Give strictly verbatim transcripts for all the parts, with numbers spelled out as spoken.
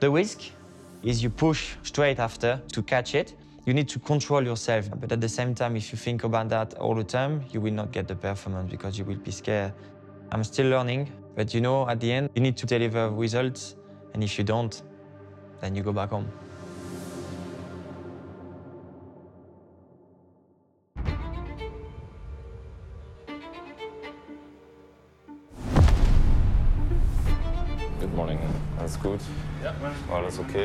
The risk is you push straight after to catch it. You need to control yourself. But at the same time, if you think about that all the time, you will not get the performance because you will be scared. I'm still learning, but you know, at the end, you need to deliver results. And if you don't, then you go back home. Good morning. Alles gut? Ja. Alles okay?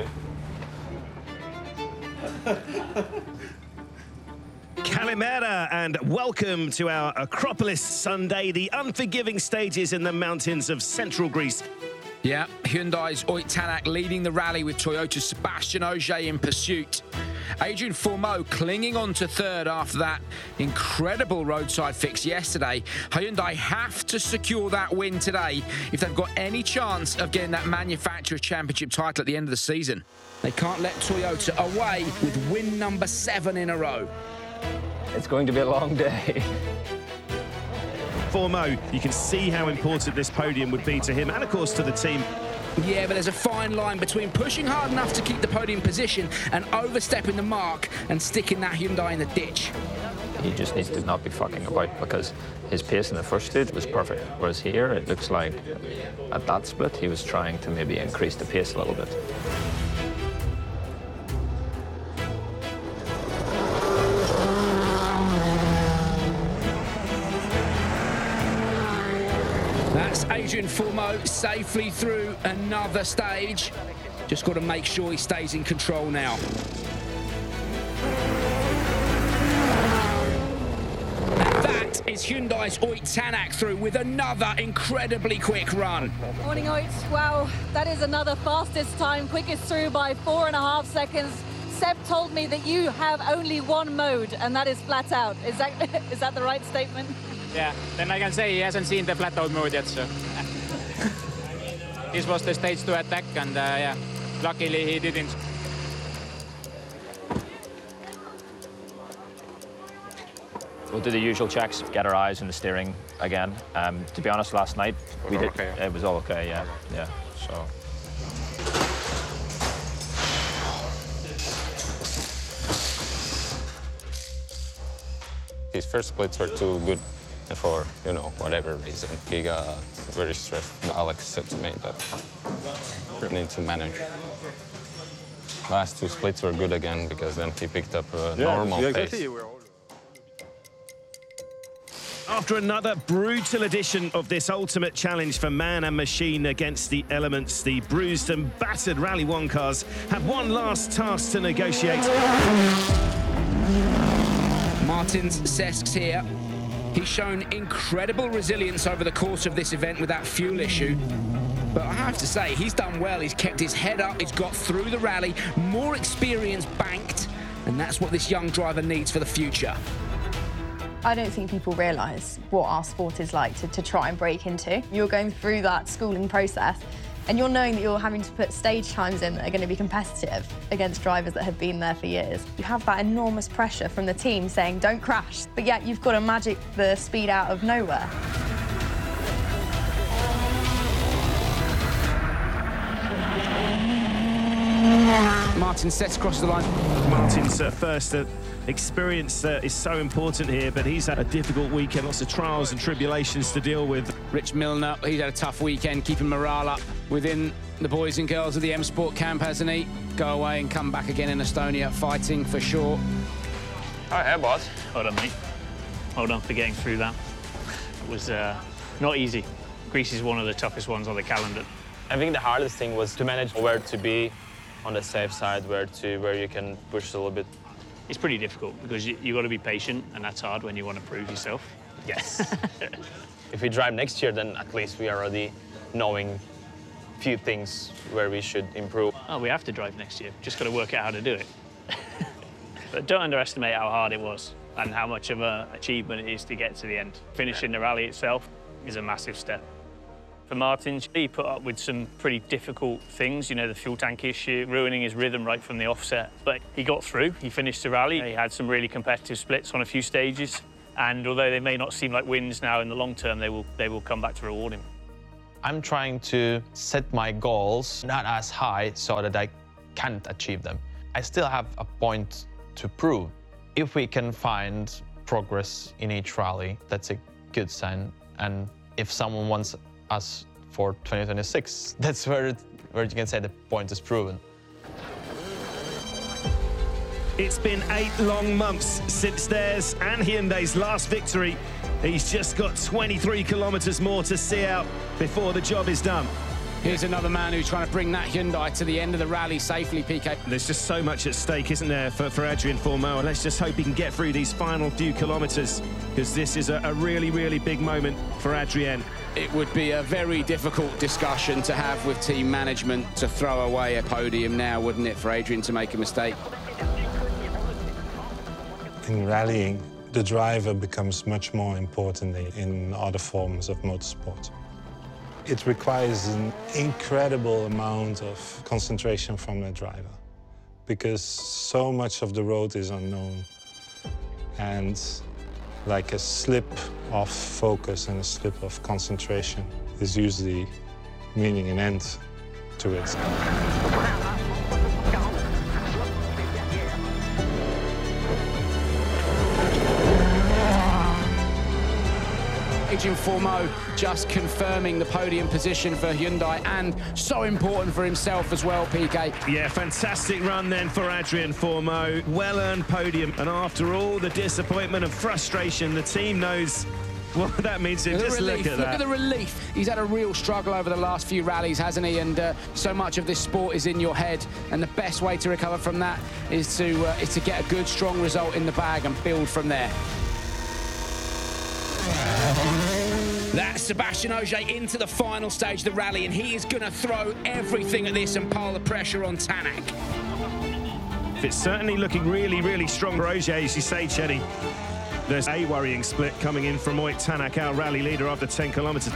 Kalimera, and welcome to our Acropolis Sunday, the unforgiving stages in the mountains of central Greece. Yeah, Hyundai's Ott Tanak leading the rally with Toyota's Sebastian Ogier in pursuit. Adrian Fourmeau clinging on to third after that incredible roadside fix yesterday. Hyundai have to secure that win today if they've got any chance of getting that Manufacturers' Championship title at the end of the season. They can't let Toyota away with win number seven in a row. It's going to be a long day. Fourmeau, you can see how important this podium would be to him and, of course, to the team. Yeah, but there's a fine line between pushing hard enough to keep the podium position and overstepping the mark and sticking that Hyundai in the ditch. He just needs to not be fucking about because his pace in the first stage was perfect. Whereas here, it looks like at that split, he was trying to maybe increase the pace a little bit. That's Adrian Fourmeau safely through another stage. Just got to make sure he stays in control now. And that is Hyundai's Ott Tanak through with another incredibly quick run. Morning, Ott. Wow, that is another fastest time, quickest through by four and a half seconds. Seb told me that you have only one mode, and that is flat out. Is that is that the right statement? Yeah, then I can say he hasn't seen the flat out mode yet, so. This was the stage to attack, and uh, yeah, luckily he didn't. We'll do the usual checks, get our eyes on the steering again. Um, to be honest, last night we did. Okay. It was all okay, yeah, yeah. So. His first splits were too good for, you know, whatever reason. He got very stressed. Alex said to me that we need to manage. Last two splits were good again because then he picked up a yeah, normal yeah, pace. After another brutal edition of this ultimate challenge for man and machine against the elements, the bruised and battered Rally One cars have one last task to negotiate. Martins Cesks here. He's shown incredible resilience over the course of this event with that fuel issue. But I have to say, he's done well. He's kept his head up. He's got through the rally. More experience banked. And that's what this young driver needs for the future. I don't think people realise what our sport is like to, to try and break into. You're going through that schooling process and you're knowing that you're having to put stage times in that are going to be competitive against drivers that have been there for years. You have that enormous pressure from the team saying, don't crash, but yet you've got to magic the speed out of nowhere. Martin sets across the line. Martin's uh, first uh, experience uh, is so important here, but he's had a difficult weekend, lots of trials and tribulations to deal with. Rich Milner, he's had a tough weekend, keeping morale up within the boys and girls of the M Sport camp, hasn't he? Go away and come back again in Estonia, fighting for sure. Oh, hey, boss. Well done, mate. Well done for getting through that. It was uh, not easy. Greece is one of the toughest ones on the calendar. I think the hardest thing was to manage where to be on the safe side, where to where you can push a little bit. It's pretty difficult because you, you've got to be patient, and that's hard when you want to prove yourself. Yes. If we drive next year, then at least we are already knowing a few things where we should improve. Oh, we have to drive next year. Just got to work out how to do it. But don't underestimate how hard it was and how much of an achievement it is to get to the end. Finishing the rally itself is a massive step. For Martin, he put up with some pretty difficult things, you know, the fuel tank issue, ruining his rhythm right from the offset. But he got through, he finished the rally. He had some really competitive splits on a few stages. And although they may not seem like wins now in the long term, they will, they will come back to reward him. I'm trying to set my goals not as high so that I can't achieve them. I still have a point to prove. If we can find progress in each rally, that's a good sign. And if someone wants us for twenty twenty-six, that's where, it, where you can say the point is proven. It's been eight long months since theirs and Hyundai's last victory. He's just got twenty-three kilometres more to see out before the job is done. Here's another man who's trying to bring that Hyundai to the end of the rally safely, P K. There's just so much at stake, isn't there, for, for Adrien Fourmeau? And let's just hope he can get through these final few kilometres, because this is a, a really, really big moment for Adrien. It would be a very difficult discussion to have with team management to throw away a podium now, wouldn't it, for Adrien to make a mistake? In rallying, the driver becomes much more important in other forms of motorsport. It requires an incredible amount of concentration from the driver because so much of the road is unknown. And like a slip of focus and a slip of concentration is usually meaning an end to it. Adrien Fourmeau just confirming the podium position for Hyundai, and so important for himself as well, P K. Yeah, fantastic run then for Adrien Fourmeau. Well-earned podium, and after all the disappointment and frustration, the team knows what that means. To just relief. look at that. Look at the relief. He's had a real struggle over the last few rallies, hasn't he? And uh, so much of this sport is in your head, and the best way to recover from that is to uh, is to get a good, strong result in the bag and build from there. That's Sebastian Ogier into the final stage of the rally, and he is going to throw everything at this and pile the pressure on Tanak. It's certainly looking really, really strong for Ogier, as you say, Chetty. There's a worrying split coming in from Ott Tanak, our rally leader, after ten kilometres.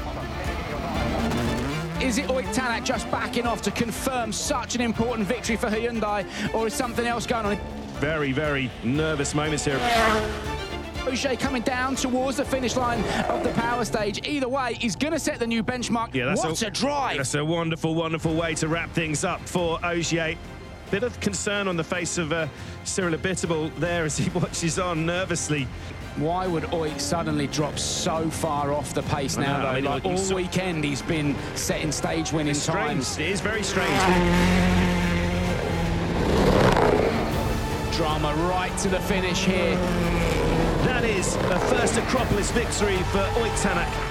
Is it Ott Tanak just backing off to confirm such an important victory for Hyundai, or is something else going on? Very, very nervous moments here. Ogier coming down towards the finish line of the power stage. Either way, he's going to set the new benchmark. Yeah, that's what a, a drive! That's a wonderful, wonderful way to wrap things up for Ogier. Bit of concern on the face of uh, Cyril Abiteboul there as he watches on nervously. Why would Ott suddenly drop so far off the pace I now, know, though? I mean, like all so weekend, he's been setting stage-winning times. It is very strange. Drama right to the finish here. That is a first Acropolis victory for Ott Tanak.